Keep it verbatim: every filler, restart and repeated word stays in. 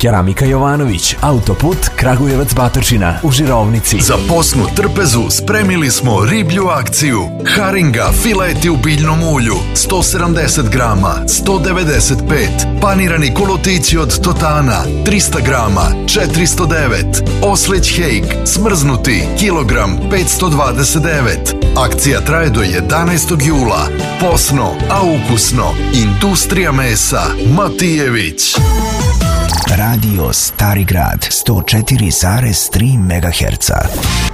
Keramika Jovanović, autoput Kragujevac Batočina u Žirovnici. Za posnu trpezu spremili smo riblju akciju. Haringa fileti u biljnom ulju sto sedamdeset grama, sto devedeset pet. Panirani kolotići od Totana trista grama, četiristo devet. Oslić hejk smrznuti kilogram petsto dvadeset devet. Akcija traje do jedanaestog jula. Posno, a ukusno. Industrija mesa Matijević. Radio Stari Grad sto četiri zarez tri megaherca.